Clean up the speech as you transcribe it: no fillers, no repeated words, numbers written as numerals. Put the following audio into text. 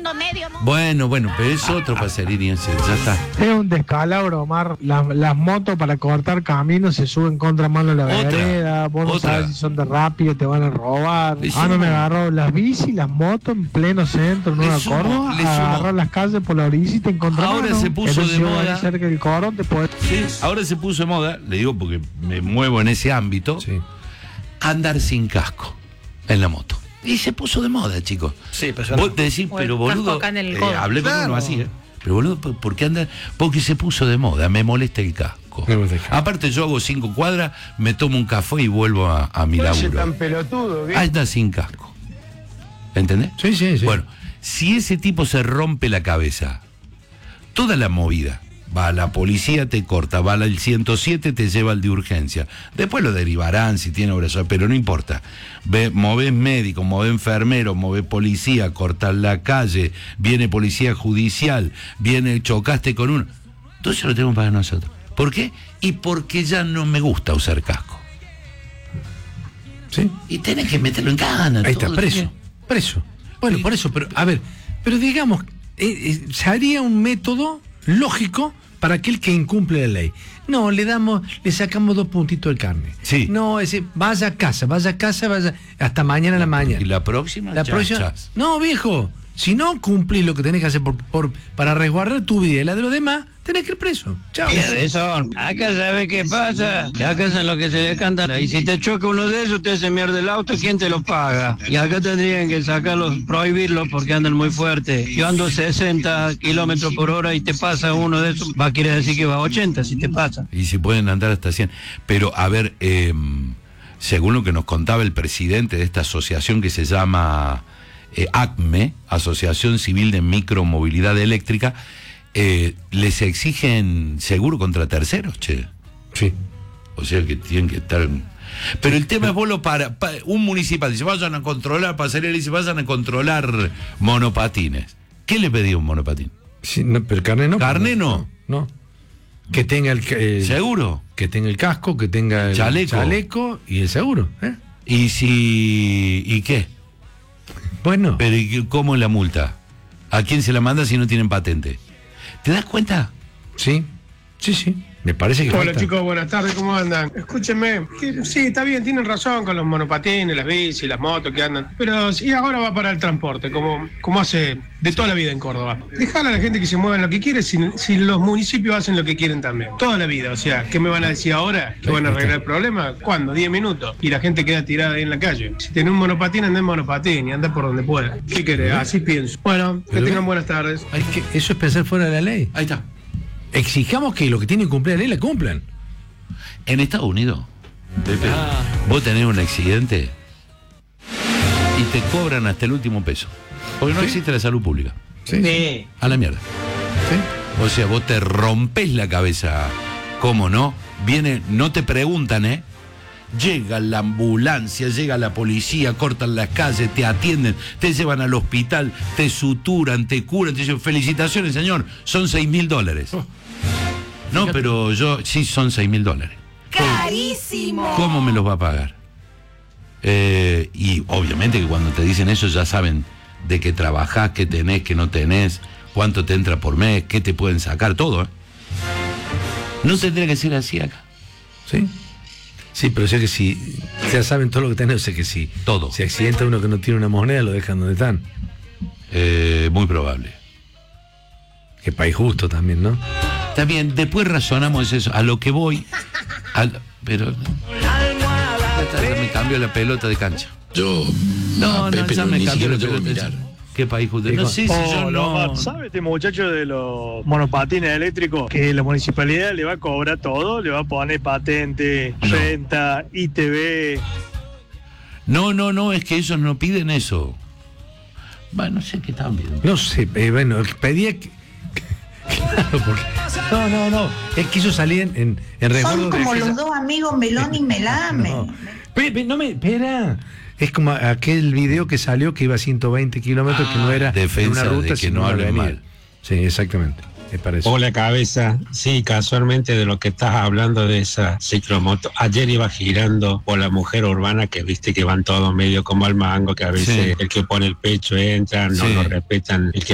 mundo medio mundo. Bueno, pero es otro Pacerini, ese, ya está. Es un descalabro, Omar. Las motos para cortar caminos se suben contra mano a la vereda. Vos no sabes si son de rápido, te van a robar. No me agarró las bici, las motos en pleno centro, Nueva Córdoba. Agarrar las calles por la orilla y te encontrás. Ahora se puso de moda. Cerca del Corón, te podés... Sí, ahora se puso de moda, le digo porque me muevo en ese ámbito, andar sin casco en la moto. Y se puso de moda, chicos. Sí, pero vos te decís, pero boludo, hablé con uno así, pero boludo, ¿por qué anda? Porque se puso de moda, me molesta el casco. Aparte yo hago 5 cuadras, me tomo un café y vuelvo a mi laburo. Tan pelotudo, ¿qué? Anda sin casco. ¿Entendés? Sí. Bueno, si ese tipo se rompe la cabeza, toda la movida, va a la policía, te corta, va al 107, te lleva al de urgencia. Después lo derivarán si tiene obra, pero no importa. Movés médico, movés enfermero, movés policía, cortás la calle, viene policía judicial, chocaste con uno. Todo eso lo tenemos para nosotros. ¿Por qué? Y porque ya no me gusta usar casco. ¿Sí? Y tenés que meterlo en cana. Ahí está, preso. Bueno, por eso, pero a ver, pero digamos, se haría un método lógico para aquel que incumple la ley. No, le sacamos 2 puntitos de carne. Sí. No, vaya a casa, hasta mañana a la mañana. ¿Y la próxima? No, viejo, si no cumplís lo que tenés que hacer para resguardar tu vida y la de los demás, tenés que ir preso. Chao. Acá sabe qué pasa. Acá hacen lo que se le canta. Y si te choca uno de esos, te se mierda el auto, ¿quién te lo paga? Y acá tendrían que sacarlos, prohibirlos porque andan muy fuerte. Yo ando 60 kilómetros por hora y te pasa uno de esos, va a querer decir que va a 80 si te pasa. Y si pueden andar hasta 100. Pero, a ver, según lo que nos contaba el presidente de esta asociación que se llama ACME, Asociación Civil de Micromovilidad Eléctrica, les exigen seguro contra terceros, che. Sí. O sea que tienen que estar... Pero el tema es vos para un municipal dice, vayan a controlar pasarela, dice, vayan a controlar monopatines. ¿Qué le pedí a un monopatín? Sí, no, pero carne no. ¿Carne no? No. Que tenga el ¿seguro? Que tenga el casco, que tenga el chaleco y el seguro. ¿Y qué? Bueno. Pero ¿y cómo es la multa? ¿A quién se la manda si no tienen patente? ¿Te das cuenta? Sí. Me parece que Hola falta. chicos, buenas tardes, ¿cómo andan? Escúchenme, sí, está bien, tienen razón con los monopatines, las bicis, las motos que andan, pero si ahora va para el transporte, como hace de toda la vida en Córdoba. Dejala a la gente que se mueva en lo que quiere, si los municipios hacen lo que quieren también. Toda la vida, o sea, ¿qué me van a decir ahora? ¿Que van a arreglar el problema? ¿Cuándo? 10 minutos. Y la gente queda tirada ahí en la calle. Si tenés un monopatín, anda en monopatín y anda por donde pueda. ¿Qué querés? Así pienso. Bueno, que tengan buenas tardes. Eso es pensar fuera de la ley. Ahí está. Exijamos que lo que tienen que cumplir la ley la cumplan. En Estados Unidos, Pepe, vos tenés un accidente y te cobran hasta el último peso. Porque no existe la salud pública. Sí. A la mierda. Sí. O sea, vos te rompés la cabeza. ¿Cómo no? Viene, no te preguntan, Llega la ambulancia, llega la policía, cortan las calles, te atienden, te llevan al hospital, te suturan, te curan, te dicen, felicitaciones, señor, son $6.000. No, pero sí son $6.000. ¡Carísimo! ¿Cómo me los va a pagar? Y obviamente que cuando te dicen eso ya saben de qué trabajás, qué tenés, qué no tenés, cuánto te entra por mes, qué te pueden sacar, todo. No tendría que ser así acá. Sí. Sí, pero sé que si ya saben todo lo que tenés, sé que sí. Todo. Si accidenta uno que no tiene una moneda, lo dejan donde están. Muy probable. Que país justo también, ¿no? Está bien, después razonamos eso. A lo que voy. Pero. Ya me cambio la pelota de cancha. No, ya me cambio la pelota de cancha. ¿Qué país justo? No sé si yo no. ¿Sabe este muchacho de los monopatines eléctricos que la municipalidad le va a cobrar todo? Le va a poner patente, renta, ITV. No, es que ellos no piden eso. Bueno, no sé qué están pidiendo. No sé, bueno, pedía que. Claro, porque. No. Es que ellos salían en resguardo. Son como los dos amigos Melón y Melame. No me. Espera. Es como aquel video que salió que iba a 120 kilómetros, que no era defensa una ruta, de que no hablen mal. Sí, exactamente. Es para eso. Hola, cabeza. Sí, casualmente de lo que estás hablando de esa ciclomoto. Ayer iba girando por la mujer urbana, que viste que van todos medio como al mango, que a veces el que pone el pecho entra, no lo respetan, el que